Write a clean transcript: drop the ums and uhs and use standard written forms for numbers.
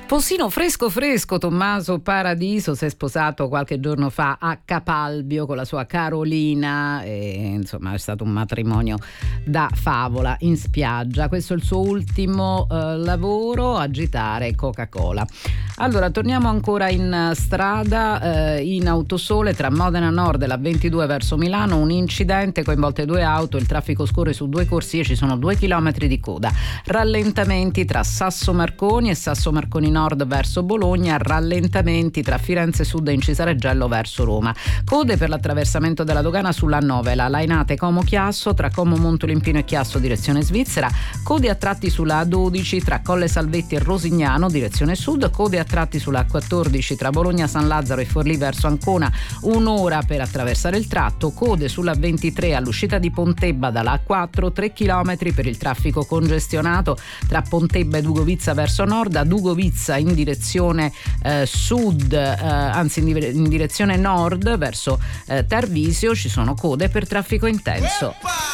Sposino fresco fresco. Tommaso Paradiso si è sposato qualche giorno fa a Capalbio con la sua Carolina e, insomma, è stato un matrimonio da favola in spiaggia. Questo è il suo ultimo lavoro, agitare Coca-Cola. Allora, torniamo ancora in strada, in Autosole tra Modena Nord e la 22 verso Milano, un incidente, coinvolte 2 auto, il traffico scorre su 2 corsie, ci sono 2 chilometri di coda. Rallentamenti tra Sasso Marconi e Sasso Marconi Nord verso Bologna, rallentamenti tra Firenze Sud e Incisareggello verso Roma. Code per l'attraversamento della dogana sulla 9, la Lainate Como Chiasso tra Como Montolimpino e Chiasso direzione Svizzera, code a tratti sulla A12 tra Colle Salvetti e Rosignano direzione Sud, code a tratti sulla A14 tra Bologna San Lazzaro e Forlì verso Ancona, un'ora per attraversare il tratto, code sulla 23 all'uscita di Pontebba dalla A4, 3 km per il traffico congestionato tra Pontebba e Dugovizza verso nord, a Dugovizza in direzione sud, anzi in direzione nord verso Tarvisio ci sono code per traffico intenso.